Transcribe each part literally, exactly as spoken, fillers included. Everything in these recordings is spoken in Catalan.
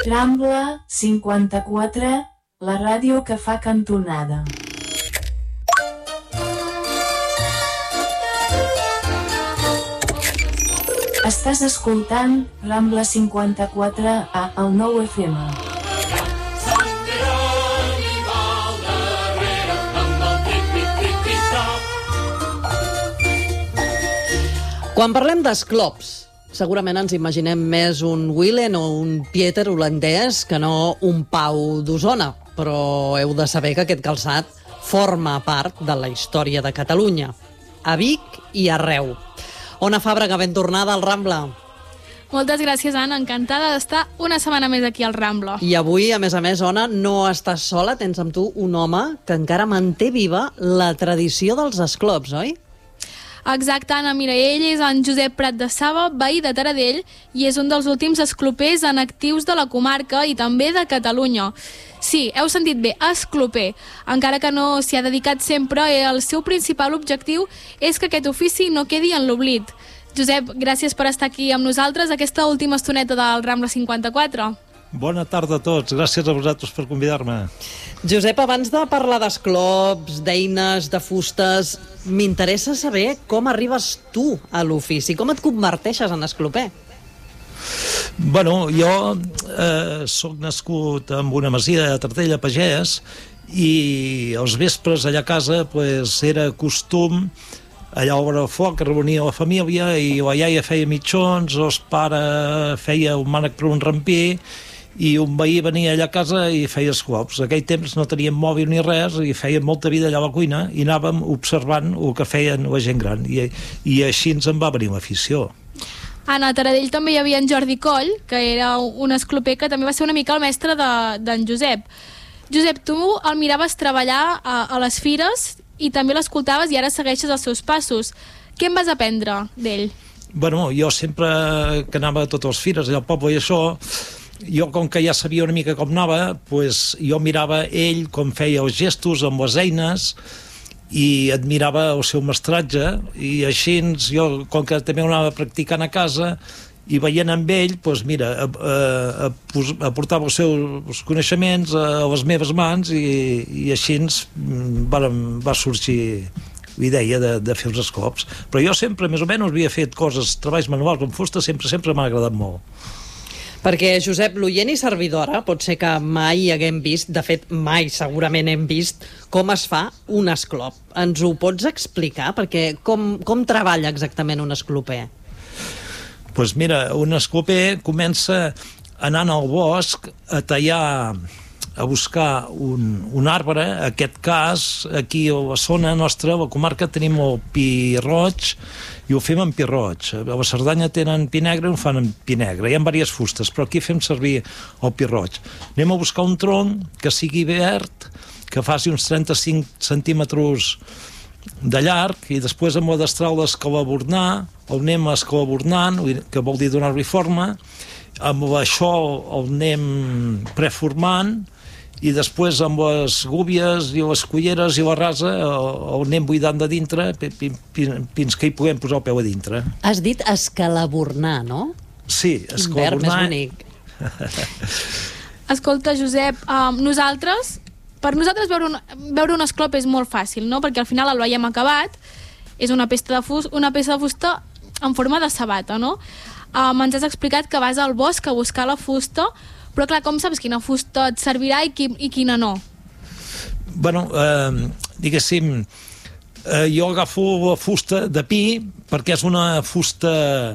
Rambla cinquanta-quatre, la ràdio que fa cantonada. Estàs escoltant Rambla cinquanta-quatre a el nou F M. Quan parlem d'esclops, segurament ens imaginem més un Willen o un Pieter holandès que no un Pau d'Osona, però heu de saber que aquest calçat forma part de la història de Catalunya, a Vic i arreu. Ona Fàbrega, ben tornada al Rambla. Moltes gràcies, Anna. Encantada d'estar una setmana més aquí al Rambla. I avui, a més a més, Ona, no estàs sola, tens amb tu un home que encara manté viva la tradició dels esclops, oi? Exacte, Anna. Mira, ell és en Josep Prat de Saba, veí de Taradell, i és un dels últims esclopers en actius de la comarca i també de Catalunya. Sí, heu sentit bé, escloper. Encara que no s'hi ha dedicat sempre, el seu principal objectiu és que aquest ofici no quedi en l'oblit. Josep, gràcies per estar aquí amb nosaltres aquesta última estoneta del Rambla cinquanta-quatre. Bona tarda a tots, gràcies a vosaltres per convidar-me. Josep, abans de parlar d'esclops, d'eines, de fustes, m'interessa saber com arribes tu a l'ofici, com et converteixes en escloper. Bueno, jo eh, soc nascut en una masia de Taradell a Pagès i els vespres allà a casa pues, era costum allà a l'hora del foc, reunia la família i la iaia feia mitjons, el pare feia un mànec per un rampí i un veí venia allà a casa i feia esclops. En aquell temps no teníem mòbil ni res i feien molta vida allà a la cuina i anàvem observant el que feien la gent gran i, i així ens en va venir l'afició. Anna, a Taradell també hi havia en Jordi Coll, que era un escloper que també va ser una mica el mestre d'en de, Josep. Josep, tu el miraves treballar a, a les fires i també l'escoltaves i ara segueixes els seus passos. Què en vas aprendre d'ell? Bueno, jo sempre que anava a totes les fires allà al poble i això, jo com que ja sabia una mica com anava, pues, jo mirava ell com feia els gestos amb les eines i admirava el seu mestratge i així jo, com que també ho anava practicant a casa i veient amb ell, doncs mira, aportava els seus coneixements a les meves mans i, i així va, va sorgir l'idea de, de fer els esclops. Però jo sempre, més o menys, havia fet coses, treballs manuals amb fusta, sempre, sempre m'ha agradat molt. Perquè, Josep, l'oient i servidora pot ser que mai haguem vist, de fet mai segurament hem vist, com es fa un esclop. Ens ho pots explicar? Perquè com, com treballa exactament un escloper? Doncs pues mira, un escloper comença anant al bosc a tallar, a buscar un, un arbre. En aquest cas, aquí a la zona nostra, a la comarca, tenim el pi roig i ho fem amb pi roig. A la Cerdanya tenen pi negre i ho fan amb pi negre. Hi ha diverses fustes, però aquí fem servir el pi roig. Anem a buscar un tronc que sigui verd, que faci uns trenta-cinc centímetres de llarg i després amb la destral d'escalabornar, el anem escalabornant, que vol dir donar-li forma, amb això el anem preformant i després amb les gúbies i les culleres i la rasa el anem buidant de dintre fins que hi puguem posar el peu a dintre. Has dit escalabornar, no? Sí, escalabornar. Quin verb més bonic. Escolta, Josep, um, nosaltres, per nosaltres veure un, veure un esclop és molt fàcil, no? Perquè al final el veiem acabat, és una peça de, fus, una peça de fusta en forma de sabata, no? Um, ens has explicat que vas al bosc a buscar la fusta, però clar, com saps quina fusta et servirà i, qui, i quina no? Bueno, eh, diguéssim, eh, jo agafo la fusta de pi perquè és una fusta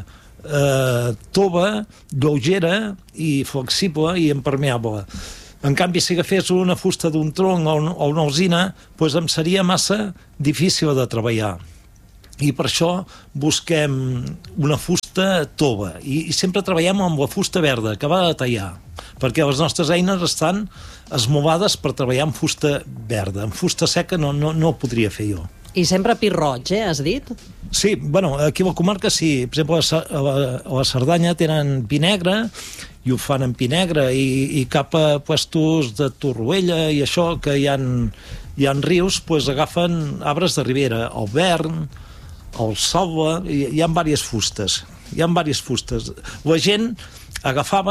eh, tova, lleugera i flexible i impermeable. En canvi, si agafés una fusta d'un tronc o una alzina, doncs em seria massa difícil de treballar. I per això busquem una fusta tova i, i sempre treballem amb la fusta verda que va de tallar, perquè les nostres eines estan esmovades per treballar amb fusta verda. Amb fusta seca no, no, no ho podria fer jo. I sempre pi roig, eh, has dit? Sí, bueno, aquí a la comarca sí. Per exemple, a la, a la Cerdanya tenen pi negre i ho fan amb pi negre i, i cap a puestos de Torroella i això, que hi ha, hi ha rius, doncs agafen arbres de ribera, el vern, el salva, hi, hi ha diverses fustes. Hi ha diverses fustes. La gent agafava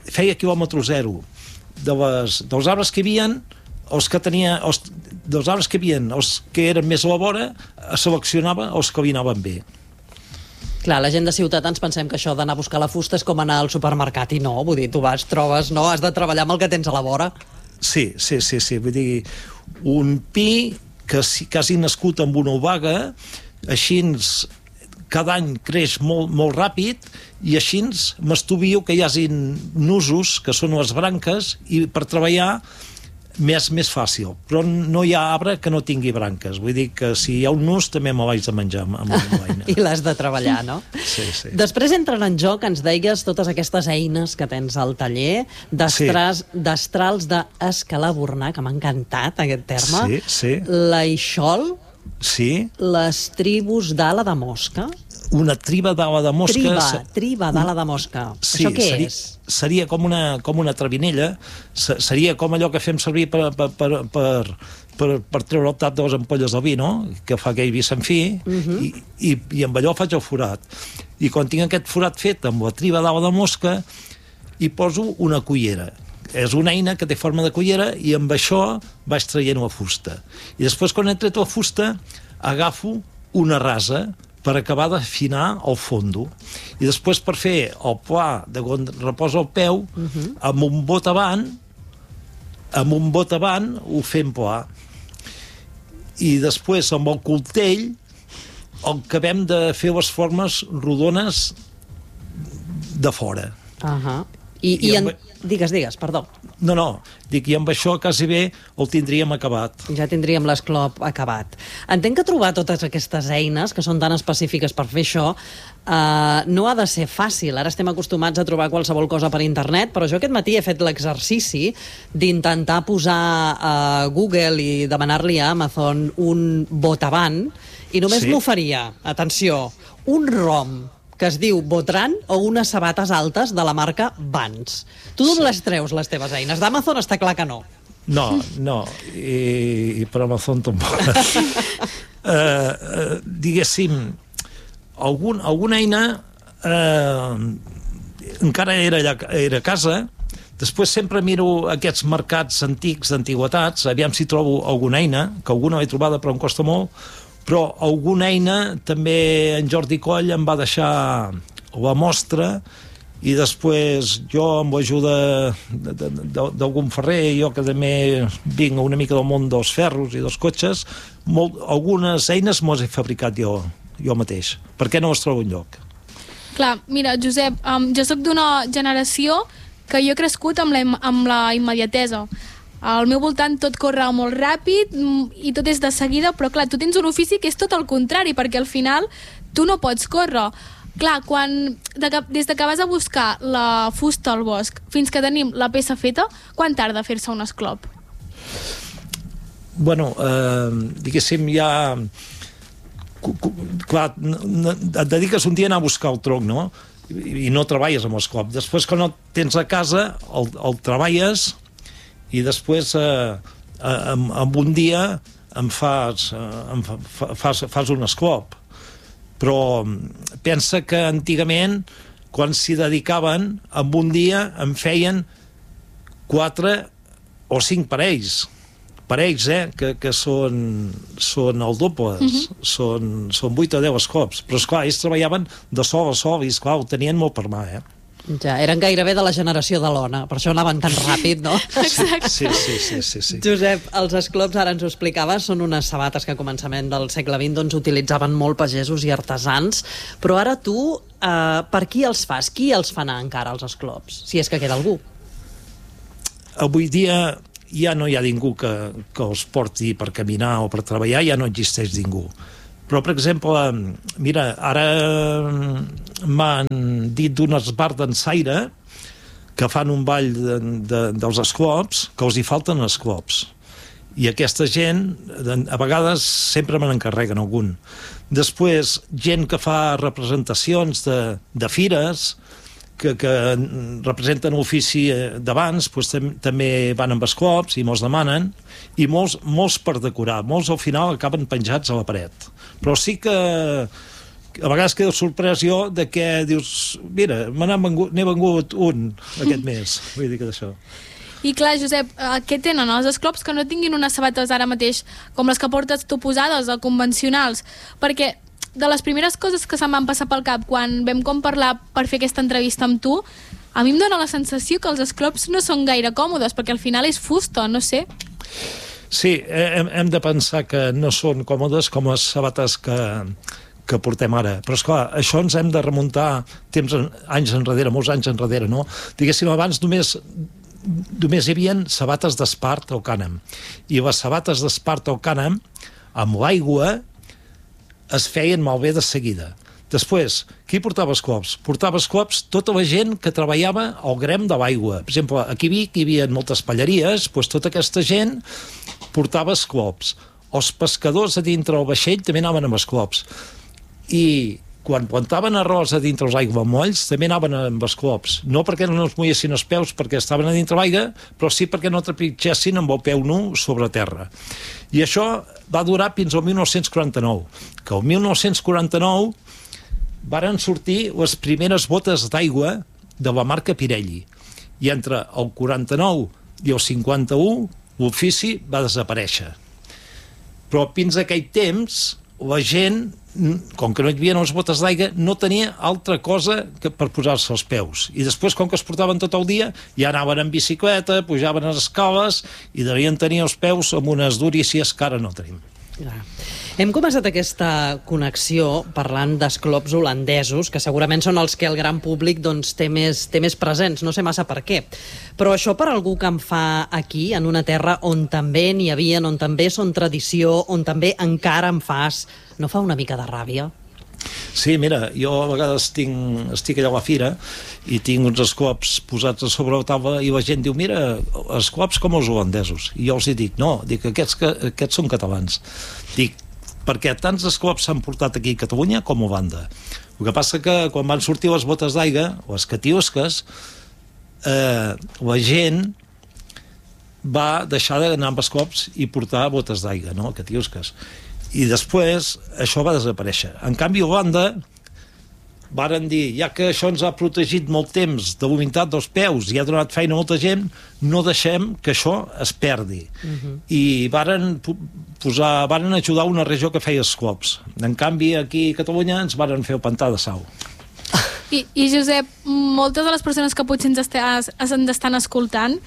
feia quilòmetre zero de les, dels arbres que hi havia, els que tenia, els, dels arbres que hi havia, els que eren més a la vora, seleccionava els que li anaven bé. Clar, la gent de ciutat ens pensem que això d'anar a buscar la fusta és com anar al supermercat, i no, vull dir, tu vas, trobes, no, has de treballar amb el que tens a la vora. Sí, sí, sí, sí, vull dir, un pi que, que hagi nascut amb una obaga, així cada any creix molt, molt ràpid, i així m'estuvio que hi hagin nusos, que són les branques, i per treballar més, més fàcil. Però no hi ha arbre que no tingui branques. Vull dir que si hi ha un nus també me l'haig de menjar amb una eina. I l'has de treballar, no? Sí, sí. Després entren en joc, ens deies, totes aquestes eines que tens al taller, destrals, sí. destrals d'escalabornar, que m'ha encantat aquest terme. Sí, sí. L'aixol. Sí. Les tribus d'ala de mosca. Una triba d'ala de mosca... Triba, triba d'ala de mosca. Sí, això què seria, és? Seria com una, com una travinella, seria com allò que fem servir per, per, per, per, per, per treure el tap de les ampolles del vi, no? Que fa aquell vi sense fi, uh-huh. i, i, i amb allò faig el forat. I quan tinc aquest forat fet amb la triba d'ala de mosca, hi poso una cullera. És una eina que té forma de cullera, i amb això vaig traient la fusta. I després, quan he tret la fusta, agafo una rasa per acabar d'afinar el fondo. I després, per fer el pla de on reposa el peu, uh-huh. amb un bot avant, amb un bot avant ho fem pla. I després, amb el coltell, acabem de fer les formes rodones de fora. Uh-huh. I, i, i amb... en... Digues, digues, perdó. No, no, dic, i amb això quasi bé el tindríem acabat. Ja tindríem l'esclop acabat. Entenc que trobar totes aquestes eines, que són tan específiques per fer això, eh, no ha de ser fàcil. Ara estem acostumats a trobar qualsevol cosa per internet, però jo aquest matí he fet l'exercici d'intentar posar a Google i demanar-li a Amazon un botavant, i només sí. m'oferia, atenció, un rom que es diu Botran, o unes sabates altes de la marca Vans. Tu d'on sí. les treus, les teves eines? D'Amazon està clar que no. No, no, i, i per Amazon tampoc. uh, uh, diguéssim, algun, alguna eina uh, encara era, allà, era a casa. Després sempre miro aquests mercats antics d'antiguitats, aviam si trobo alguna eina, que alguna l'he trobada però em costa molt, però alguna eina també en Jordi Coll em va deixar la mostra, i després jo, amb l'ajuda d'algun ferrer, jo que també vinc una mica del món dels ferros i dels cotxes, molt, algunes eines m'ho he fabricat jo, jo mateix, perquè no les trobo enlloc. Clar, mira, Josep, um, jo sóc d'una generació que jo he crescut amb la, amb la immediatesa. Al meu voltant tot corre molt ràpid i tot és de seguida, però clar, tu tens un ofici que és tot el contrari, perquè al final tu no pots córrer. Clar, quan, de, des de que vas a buscar la fusta al bosc fins que tenim la peça feta, quan tarda a fer-se un esclop? Bueno, eh, diguéssim, ja... Clar, et dediques un dia a anar a buscar el tronc, no? I, i no treballes amb l'esclop. Després, quan el tens a casa, el, el treballes... i després eh, en, en un dia em fas, em fa, fas, fas un esclop. Però pensa que antigament, quan s'hi dedicaven, en un dia em feien quatre o cinc parells. Parells, eh? Que, que són, són el doble, uh-huh. són, són vuit o deu esclops. Però, esclar, ells treballaven de sol a sol i, esclar, ho tenien molt per mà, eh? Ja, eren gairebé de la generació de l'Ona, per això anaven tan ràpid, no? Exacte. Sí, sí, sí, sí, sí. Josep, els esclops, ara ens ho explicaves, són unes sabates que a començament del segle vint doncs, utilitzaven molt pagesos i artesans, però ara tu, eh, per qui els fas? Qui els fa anar encara, els esclops? Si és que queda algú. Avui dia ja no hi ha ningú que, que els porti per caminar o per treballar, ja no existeix ningú. Però, per exemple, mira, ara m'han dit d'un esbar d'ensaire que fan un ball de, de, dels esclops, que els hi falten esclops. I aquesta gent, a vegades, sempre me n'encarreguen algun. Després, gent que fa representacions de, de fires, que, que representen l'ofici d'abans, doncs, tam també van amb esclops i molts demanen, i molts, molts per decorar. Molts al final acaben penjats a la paret. Però sí que a vegades quedo sorprès jo de què dius, mira, me n'ha vengut, n'he vengut un aquest mes, vull dir que d'això. I clar, Josep, eh, què tenen els esclops que no tinguin unes sabates ara mateix com les que portes tu posades, o convencionals? Perquè de les primeres coses que se'm van passar pel cap quan vam com parlar per fer aquesta entrevista amb tu, a mi em dóna la sensació que els esclops no són gaire còmodes, perquè al final és fusta, no sé. Sí, hem, hem de pensar que no són còmodes com les sabates que, que portem ara. Però, esclar, això ens hem de remuntar temps, anys enrere, molts anys enrere, no? Diguéssim, abans només només hi havia sabates d'espart o cànem. I les sabates d'espart o cànem, amb l'aigua, es feien malbé de seguida. Després, qui portava esclops? Portava esclops tota la gent que treballava al grem de l'aigua. Per exemple, aquí a Vic hi havia moltes palleries, doncs tota aquesta gent portava esclops. Els pescadors a dintre del vaixell també anaven amb esclops. I quan plantaven arròs a dintre els aiguamolls també anaven amb esclops. No perquè no es mullessin els peus perquè estaven a dintre l'aigua, però sí perquè no trepitgessin amb el peu nu sobre terra. I això va durar fins al mil nou-cents quaranta-nou, que el mil nou-cents quaranta-nou varen sortir les primeres botes d'aigua de la marca Pirelli. I entre el quaranta-nou i el cinquanta-u l'ofici va desaparèixer. Però fins a aquell temps la gent, com que no hi havia les botes d'aigua, no tenia altra cosa que per posar-se els peus. I després, com que es portaven tot el dia, ja anaven en bicicleta, pujaven a les escales i devien tenir els peus amb unes durícies que ara no tenim. Ja. Hem començat aquesta connexió parlant d'esclops holandesos, que segurament són els que el gran públic doncs, té, més, té més presents, no sé massa per què. Però això per algú que en fa aquí, en una terra on també n'hi havia, on també són tradició, on també encara en fas, no fa una mica de ràbia? Sí, mira, jo a vegades tinc, estic allà a la fira i tinc uns esclops posats a sobre la taula i la gent diu, mira, esclops com els holandesos. I jo els dic, no, dic, aquests, aquests són catalans. Dic, perquè tants esclops s'han portat aquí a Catalunya com a Holanda. El que passa que quan van sortir les botes d'aigua, les catiusques, eh, la gent va deixar d'anar amb esclops i portar botes d'aigua, no?, catiusques. I després això va desaparèixer. En canvi, a Holanda varen dir, ja que això ens ha protegit molt temps de l'humitat dels peus i ha donat feina a molta gent, no deixem que això es perdi. Uh-huh. I varen posar, varen ajudar una regió que feia esclops. En canvi, aquí a Catalunya ens varen fer el pantà de sau. I, i Josep, moltes de les persones que potser ens, estàs, ens estan escoltant,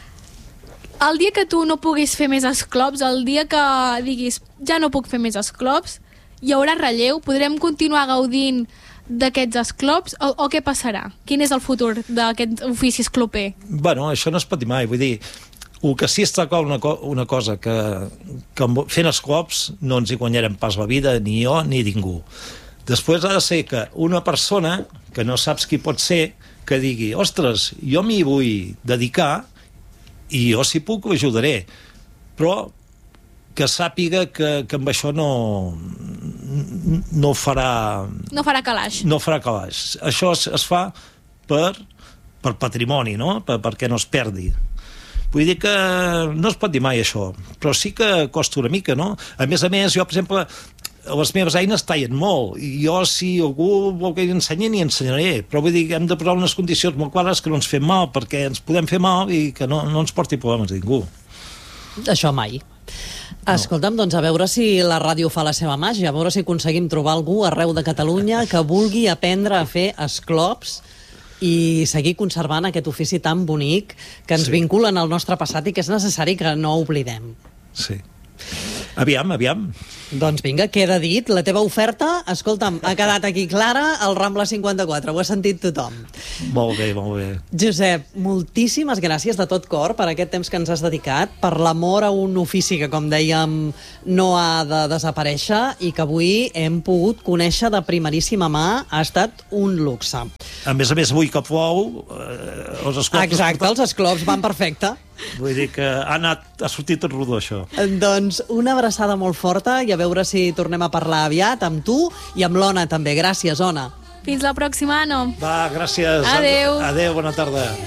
el dia que tu no puguis fer més esclops, el dia que diguis ja no puc fer més esclops, hi haurà relleu? Podrem continuar gaudint d'aquests esclops o, o què passarà? Quin és el futur d'aquest ofici escloper? Bueno, això no es pot dir mai, vull dir, el que sí està clar una, co una cosa, que, que fent esclops no ens hi guanyarem pas la vida, ni jo ni ningú. Després ha de ser que una persona, que no saps qui pot ser, que digui, ostres, jo m'hi vull dedicar i jo, si puc, ho ajudaré. Però que sàpiga que, que amb això no, no farà... No farà calaix. No farà calaix. Això es, es fa per, per patrimoni, no? Per, perquè no es perdi. Vull dir que no es pot dir mai això, però sí que costa una mica, no? A més a més, jo, per exemple, les meves eines tallen molt, i jo, si algú vol que hi ensenyi, n'hi ensenyaré, però vull dir que hem de posar unes condicions molt clares que no ens fem mal, perquè ens podem fer mal i que no, no ens porti problemes a ningú. Això mai. No. Escolta'm, doncs a veure si la ràdio fa la seva màgia, a veure si aconseguim trobar algú arreu de Catalunya que vulgui aprendre a fer esclops i seguir conservant aquest ofici tan bonic que ens sí. vinculen al nostre passat i que és necessari que no oblidem. Sí. Aviam, aviam. Doncs vinga, queda dit. La teva oferta, escolta'm, ha quedat aquí clara al Rambla cinquanta-quatre. Ho ha sentit tothom. Molt bé, molt bé. Josep, moltíssimes gràcies de tot cor per aquest temps que ens has dedicat, per l'amor a un ofici que, com dèiem, no ha de desaparèixer i que avui hem pogut conèixer de primeríssima mà. Ha estat un luxe. A més a més, avui que plou, eh, els esclops... Exacte, els esclops van perfecte. Vull dir que ha, anat, ha sortit tot rodó, això. Doncs una abraçada molt forta i a veure si tornem a parlar aviat amb tu i amb l'Ona també. Gràcies, Ona. Fins la pròxima, Anna. Va, gràcies. Adéu. Adéu, bona tarda.